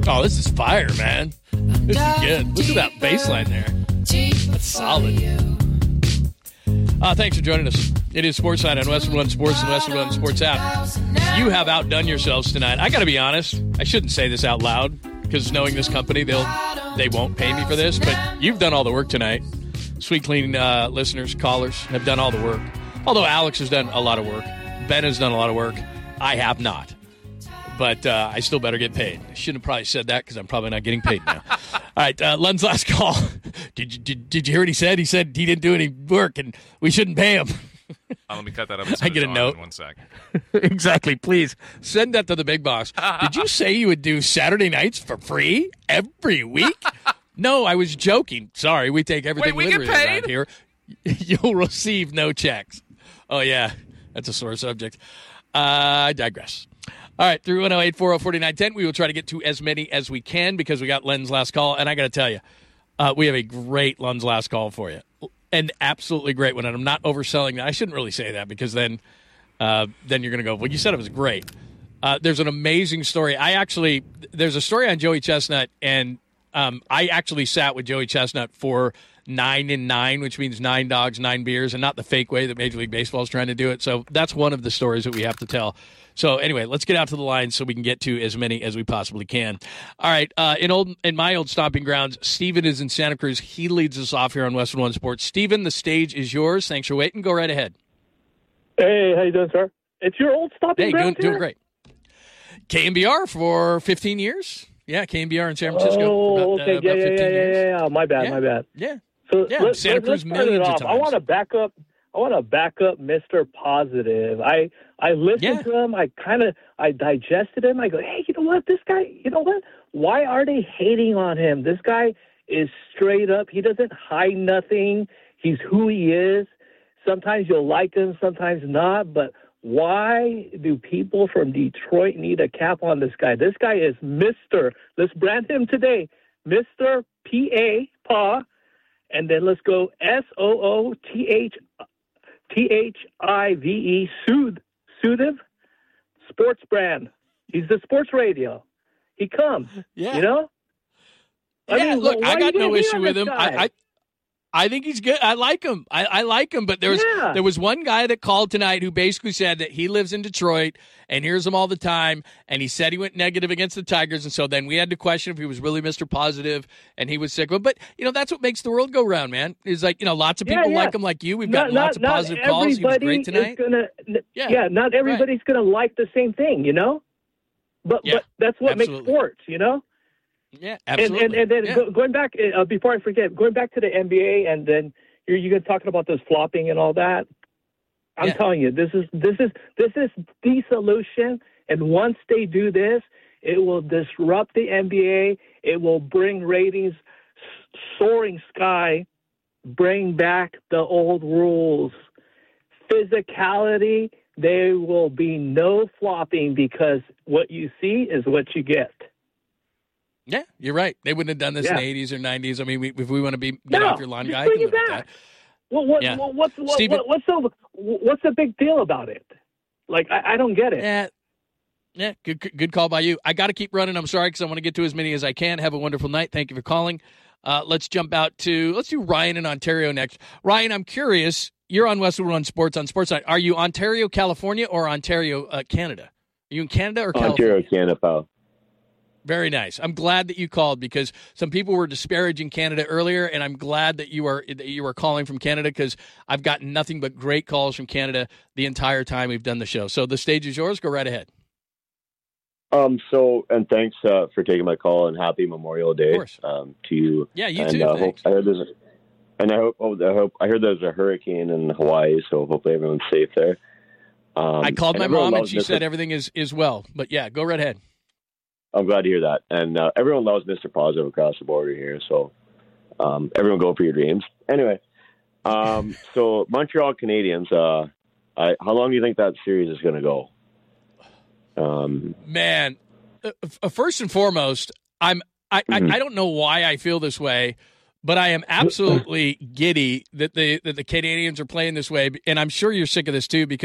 Oh, this is fire, man. This is good. Look at that bass line there. That's solid. Thanks for joining us. It is Sports Night on Westwood One Sports and Westwood One Sports app. You have outdone yourselves tonight. I got to be honest. I shouldn't say this out loud because knowing this company, they won't pay me for this. But you've done all the work tonight. Sweet Clean listeners, callers have done all the work. Although Alex has done a lot of work. Ben has done a lot of work. I have not. But I still better get paid. I shouldn't have probably said that because I'm probably not getting paid now. All right, Len's last call. Did you hear what he said? He said he didn't do any work and we shouldn't pay him. Let me cut that up. I get a note. In 1 sec. Exactly. Please send that to the big boss. Did you say you would do Saturday nights for free every week? No, I was joking. Sorry, we take everything literally around here. You'll receive no checks. Oh, yeah. That's a sore subject. I digress. All right, 310-840-4910. We will try to get to as many as we can because we got Len's last call. And I got to tell you, we have a great Len's last call for you. An absolutely great one. And I'm not overselling that. I shouldn't really say that because then you're going to go, well, you said it was great. There's an amazing story. There's a story on Joey Chestnut, and I actually sat with Joey Chestnut for 9 and 9, which means 9 dogs, 9 beers, and not the fake way that Major League Baseball is trying to do it. So that's one of the stories that we have to tell. So anyway, let's get out to the line so we can get to as many as we possibly can. All right, in my old stomping grounds, Steven is in Santa Cruz. He leads us off here on Westwood One Sports. Steven, the stage is yours. Thanks for waiting. Go right ahead. Hey, how you doing, sir? It's your old stomping grounds. Doing great. KMBR for 15 years. Yeah, KMBR in San Francisco. Oh, okay. About 15 years. Yeah. My bad. Yeah. So yeah, Santa Cruz millions of times. I want to back up Mr. Positive. I listened to him. I digested him. I go, hey, you know what? This guy, you know what? Why are they hating on him? This guy is straight up. He doesn't hide nothing. He's who he is. Sometimes you'll like him, sometimes not. But why do people from Detroit need a cap on this guy? This guy is Mr. Let's brand him today. Mr. PA, and then let's go SOOTHIVE, Soothive, sports brand. He's the sports radio. He comes, you know? I got no issue with him. I think he's good. I like him. I like him. But there was one guy that called tonight who basically said that he lives in Detroit and hears them all the time. And he said he went negative against the Tigers. And so then we had to question if he was really Mr. Positive and he was sick. But that's what makes the world go round, man. Is like, lots of people like him like you. We've got lots of positive calls. He was great tonight. Not everybody's going to like the same thing, But that's what makes sports, Yeah, absolutely. And then going back, before I forget, going back to the NBA, and then you're talking about this flopping and all that. I'm telling you, this is the solution. And once they do this, it will disrupt the NBA. It will bring ratings soaring sky. Bring back the old rules, physicality. There will be no flopping because what you see is what you get. Yeah, you're right. They wouldn't have done this in the 80s or 90s. I mean, if we want to get off your lawn guy, bring it back. What's the big deal about it? Like, I don't get it. Yeah. Good call by you. I got to keep running. I'm sorry because I want to get to as many as I can. Have a wonderful night. Thank you for calling. Let's do Ryan in Ontario next. Ryan, I'm curious. You're on Westwood One Sports on Sportsnight. Are you Ontario, California, or Ontario, Canada? Are you in Canada or California? Ontario, Canada, pal. Very nice. I'm glad that you called because some people were disparaging Canada earlier, and I'm glad that you were calling from Canada because I've gotten nothing but great calls from Canada the entire time we've done the show. So the stage is yours. Go right ahead. And thanks for taking my call, and happy Memorial Day to you. Yeah, you and, too. I heard there's a hurricane in Hawaii, so hopefully everyone's safe there. I called my mom, and she said everything is well. But yeah, go right ahead. I'm glad to hear that. And everyone loves Mr. Positive across the border here. So everyone go for your dreams. Anyway, so Montreal Canadiens, how long do you think that series is going to go? Man, first and foremost, I don't know why I feel this way, but I am absolutely giddy that the Canadiens are playing this way. And I'm sure you're sick of this too, because